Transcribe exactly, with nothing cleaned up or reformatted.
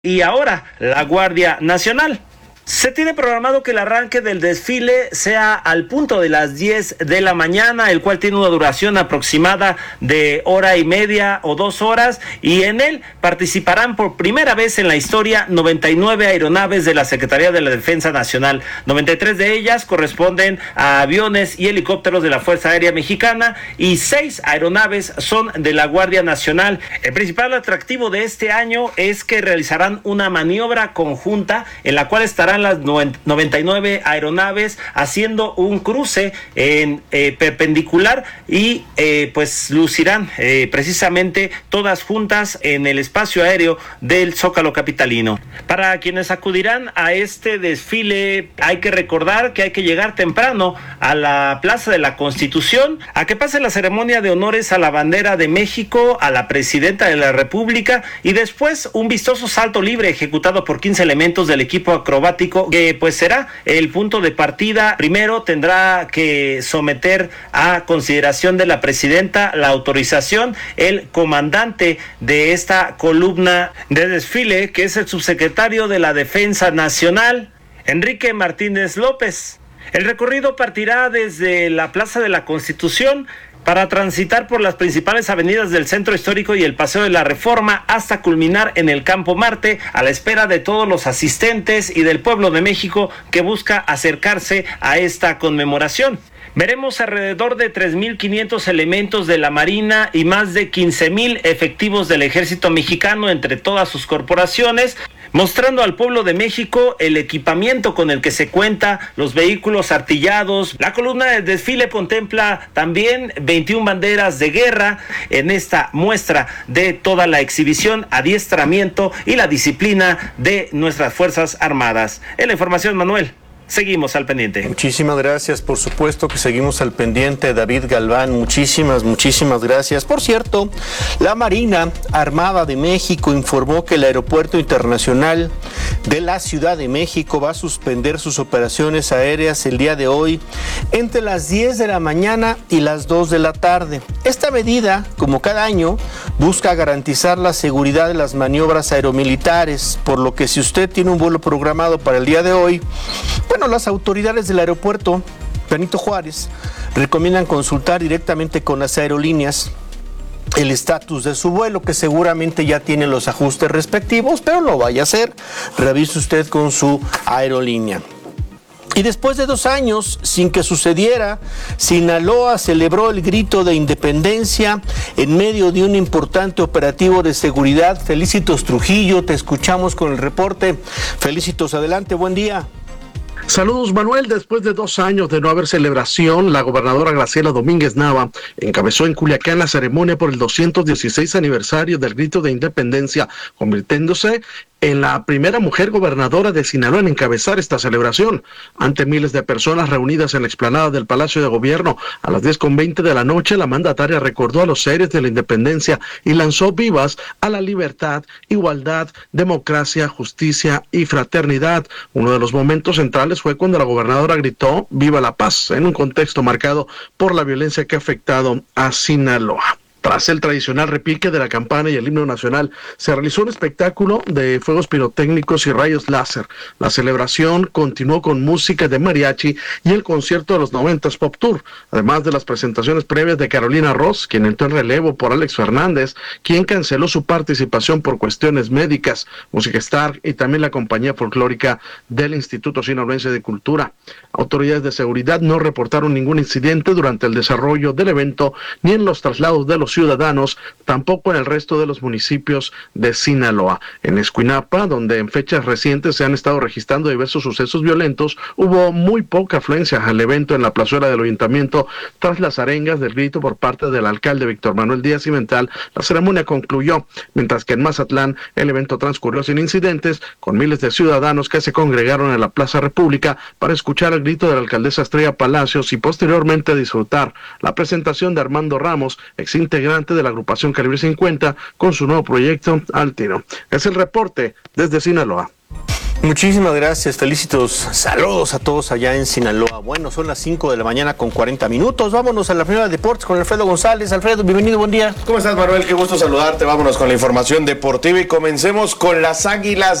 Y ahora, la Guardia Nacional. Se tiene programado que el arranque del desfile sea al punto de las diez de la mañana, el cual tiene una duración aproximada de hora y media o dos horas, y en él participarán por primera vez en la historia noventa y nueve aeronaves de la Secretaría de la Defensa Nacional. noventa y tres de ellas corresponden a aviones y helicópteros de la Fuerza Aérea Mexicana y seis aeronaves son de la Guardia Nacional. El principal atractivo de este año es que realizarán una maniobra conjunta en la cual estarán las noventa y nueve aeronaves haciendo un cruce en eh, perpendicular y eh, pues lucirán eh, precisamente todas juntas en el espacio aéreo del Zócalo capitalino. Para quienes acudirán a este desfile, hay que recordar que hay que llegar temprano a la Plaza de la Constitución a que pase la ceremonia de honores a la bandera de México, a la presidenta de la República, y después un vistoso salto libre ejecutado por quince elementos del equipo acrobático, que pues será el punto de partida. Primero tendrá que someter a consideración de la presidenta la autorización el comandante de esta columna de desfile, que es el subsecretario de la Defensa Nacional, Enrique Martínez López. El recorrido partirá desde la Plaza de la Constitución para transitar por las principales avenidas del Centro Histórico y el Paseo de la Reforma hasta culminar en el Campo Marte, a la espera de todos los asistentes y del pueblo de México que busca acercarse a esta conmemoración. Veremos alrededor de tres mil quinientos elementos de la Marina y más de quince mil efectivos del Ejército Mexicano entre todas sus corporaciones, mostrando al pueblo de México el equipamiento con el que se cuenta, los vehículos artillados. La columna del desfile contempla también veintiuna banderas de guerra en esta muestra de toda la exhibición, adiestramiento y la disciplina de nuestras Fuerzas Armadas. En la información, Manuel. Seguimos al pendiente. Muchísimas gracias, por supuesto que seguimos al pendiente, David Galván, muchísimas, muchísimas gracias. Por cierto, la Marina Armada de México informó que el Aeropuerto Internacional de la Ciudad de México va a suspender sus operaciones aéreas el día de hoy entre las diez de la mañana y las dos de la tarde. Esta medida, como cada año, busca garantizar la seguridad de las maniobras aeromilitares, por lo que si usted tiene un vuelo programado para el día de hoy, bueno, las autoridades del aeropuerto Benito Juárez recomiendan consultar directamente con las aerolíneas el estatus de su vuelo, que seguramente ya tiene los ajustes respectivos, pero lo vaya a hacer, revise usted con su aerolínea. Y después de dos años sin que sucediera, Sinaloa celebró el grito de independencia en medio de un importante operativo de seguridad. Felicitos Trujillo, te escuchamos con el reporte. Felicitos, adelante, buen día. Saludos, Manuel. Después de dos años de no haber celebración, la gobernadora Graciela Domínguez Nava encabezó en Culiacán la ceremonia por el doscientos dieciséis aniversario del grito de independencia, convirtiéndose en la primera mujer gobernadora de Sinaloa en encabezar esta celebración. Ante miles de personas reunidas en la explanada del Palacio de Gobierno, a las diez con veinte de la noche, la mandataria recordó a los héroes de la independencia y lanzó vivas a la libertad, igualdad, democracia, justicia y fraternidad. Uno de los momentos centrales fue cuando la gobernadora gritó "Viva la paz", en un contexto marcado por la violencia que ha afectado a Sinaloa. Tras el tradicional repique de la campana y el himno nacional, se realizó un espectáculo de fuegos pirotécnicos y rayos láser. La celebración continuó con música de mariachi y el concierto de los noventas Pop Tour, además de las presentaciones previas de Carolina Ross, quien entró en relevo por Alex Fernández, quien canceló su participación por cuestiones médicas, Música Star y también la compañía folclórica del Instituto Sinaloense de Cultura. Autoridades de seguridad no reportaron ningún incidente durante el desarrollo del evento, ni en los traslados de los ciudadanos, tampoco en el resto de los municipios de Sinaloa. En Escuinapa, donde en fechas recientes se han estado registrando diversos sucesos violentos, hubo muy poca afluencia al evento en la plazuela del ayuntamiento tras las arengas del grito por parte del alcalde Víctor Manuel Díaz Cimental. La ceremonia concluyó, mientras que en Mazatlán el evento transcurrió sin incidentes, con miles de ciudadanos que se congregaron en la Plaza República para escuchar el grito de la alcaldesa Estrella Palacios y posteriormente disfrutar la presentación de Armando Ramos, ex integrante de la agrupación Calibre cincuenta, con su nuevo proyecto Al Tiro. Es el reporte desde Sinaloa. Muchísimas gracias, felicitos, saludos a todos allá en Sinaloa. Bueno, son las cinco de la mañana con cuarenta minutos. Vámonos a la primera de deportes con Alfredo González. Alfredo, bienvenido, buen día. ¿Cómo estás, Manuel? Qué gusto saludarte. Vámonos con la información deportiva y comencemos con las Águilas